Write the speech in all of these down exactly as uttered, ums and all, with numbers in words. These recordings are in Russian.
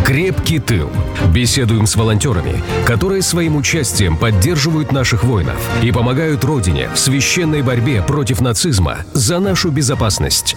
Крепкий тыл. Беседуем с волонтерами, которые своим участием поддерживают наших воинов и помогают Родине в священной борьбе против нацизма за нашу безопасность.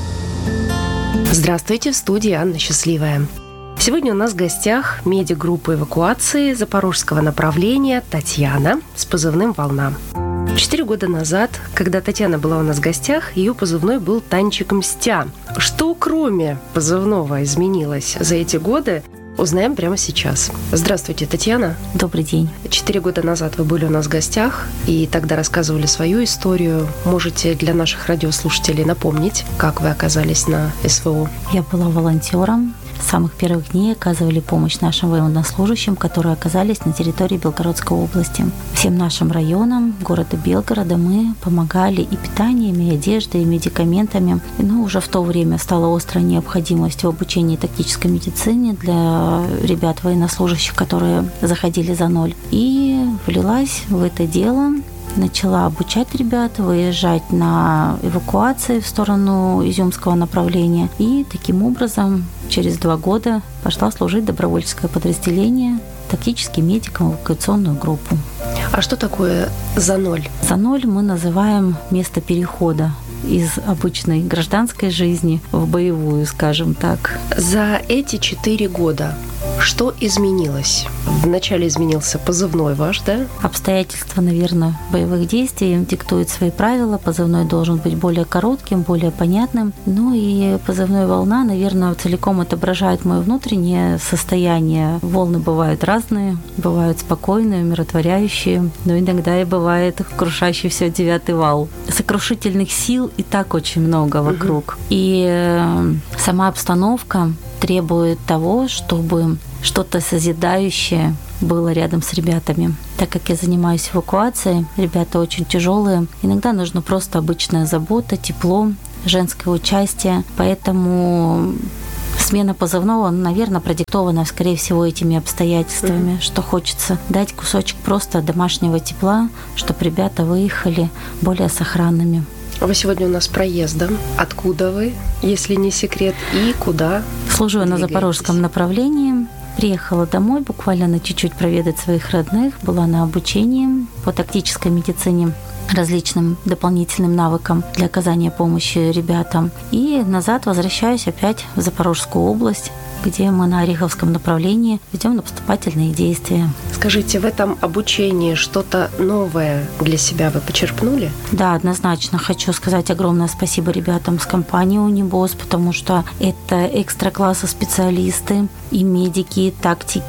Здравствуйте, в студии Анна Счастливая. Сегодня у нас в гостях медик-группы эвакуации запорожского направления Татьяна с позывным «Волна». Четыре года назад, когда Татьяна была у нас в гостях, ее позывной был «Танчик Мстя». Что кроме позывного изменилось за эти годы, узнаем прямо сейчас. Здравствуйте, Татьяна. Добрый день. Четыре года назад вы были у нас в гостях и тогда рассказывали свою историю. Можете для наших радиослушателей напомнить, как вы оказались на СВО? Я была волонтером. С самых первых дней оказывали помощь нашим военнослужащим, которые оказались на территории Белгородской области. Всем нашим районам города Белгорода мы помогали и питанием, и одеждой, и медикаментами. Но уже в то время стала острой необходимостью обучения тактической медицине для ребят военнослужащих, которые заходили за ноль. И влилась в это дело. Начала обучать ребят, выезжать на эвакуации в сторону Изюмского направления. И таким образом через два года пошла служить в добровольческое подразделение, тактический медик, эвакуационную группу. А что такое за ноль? За ноль мы называем место перехода из обычной гражданской жизни в боевую, скажем так. За эти четыре года что изменилось? Вначале изменился позывной ваш, да? Обстоятельства, наверное, боевых действий диктуют свои правила. Позывной должен быть более коротким, более понятным. Ну и позывной «Волна», наверное, целиком отображает мое внутреннее состояние. Волны бывают разные, бывают спокойные, умиротворяющие, но иногда и бывает крушащий все девятый вал. Сокрушительных сил и так очень много вокруг. Угу. И сама обстановка требует того, чтобы что-то созидающее было рядом с ребятами. Так как я занимаюсь эвакуацией, ребята очень тяжелые, иногда нужно просто обычная забота, тепло, женское участие. Поэтому смена позывного, наверное, продиктована, скорее всего, этими обстоятельствами, mm-hmm. что хочется дать кусочек просто домашнего тепла, чтобы ребята выехали более сохранными. Вы сегодня у нас проездом. Откуда вы, если не секрет, и куда? Служу на запорожском направлении. Приехала домой буквально на чуть-чуть проведать своих родных. Была на обучении по тактической медицине, различным дополнительным навыкам для оказания помощи ребятам. И назад возвращаюсь опять в Запорожскую область, где мы на Ореховском направлении ведем наступательные действия. Скажите, в этом обучении что-то новое для себя вы почерпнули? Да, однозначно. Хочу сказать огромное спасибо ребятам с компании «Унибос», потому что это экстра-класса специалисты, и медики, и тактики,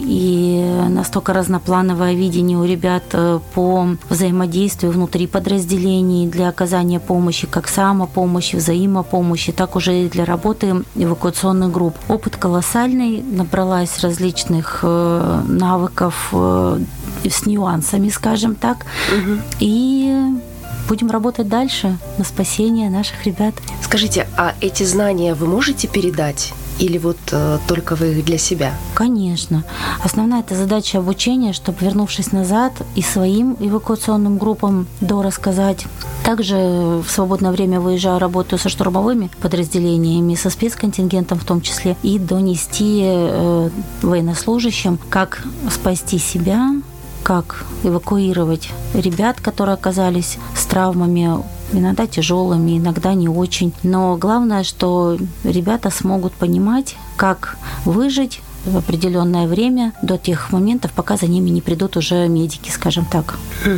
и настолько разноплановое видение у ребят по взаимодействию внутри подразделений для оказания помощи, как самопомощи, взаимопомощи, так уже и для работы эвакуационных групп. Опыт колоссальный, набралась различных э, навыков э, с нюансами, скажем так, угу. и будем работать дальше на спасение наших ребят. Скажите, а эти знания вы можете передать? Или вот э, только вы их для себя? Конечно. Основная это задача обучения, чтобы, вернувшись назад, и своим эвакуационным группам дорассказать. Также в свободное время выезжаю, работаю со штурмовыми подразделениями, со спецконтингентом в том числе, и донести э, военнослужащим, как спасти себя, как эвакуировать ребят, которые оказались с травмами, иногда тяжелыми, иногда не очень. Но главное, что ребята смогут понимать, как выжить в определенное время до тех моментов, пока за ними не придут уже медики, скажем так.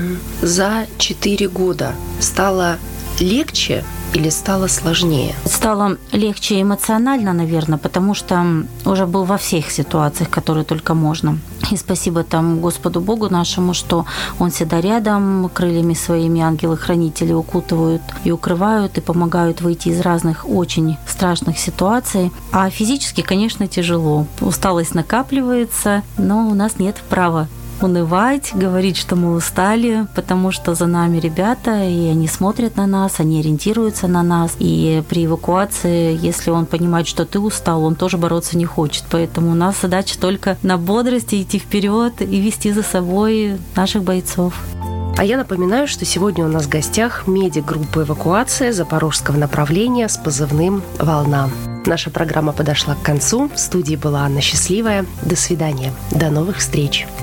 За четыре года стало легче или стало сложнее? Стало легче эмоционально, наверное, потому что уже был во всех ситуациях, которые только можно. И спасибо там Господу Богу нашему, что Он всегда рядом, крыльями своими ангелы-хранители укутывают и укрывают, и помогают выйти из разных очень страшных ситуаций. А физически, конечно, тяжело. Усталость накапливается, но у нас нет права унывать, говорить, что мы устали, потому что за нами ребята, и они смотрят на нас, они ориентируются на нас. И при эвакуации, если он понимает, что ты устал, он тоже бороться не хочет. Поэтому у нас задача только на бодрости идти вперед и вести за собой наших бойцов. А я напоминаю, что сегодня у нас в гостях медик группы эвакуации запорожского направления с позывным «Волна». Наша программа подошла к концу. В студии была Анна Счастливая. До свидания. До новых встреч.